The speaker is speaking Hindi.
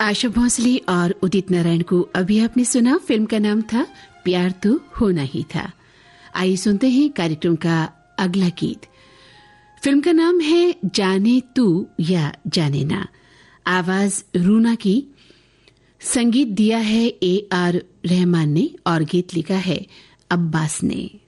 आशा भोसले और उदित नारायण को अभी आपने सुना। फिल्म का नाम था प्यार तो होना ही था। आइए सुनते हैं कार्यक्रम का अगला गीत। फिल्म का नाम है जाने तू या जाने ना। आवाज रूना की, संगीत दिया है AR रहमान ने और गीत लिखा है अब्बास ने।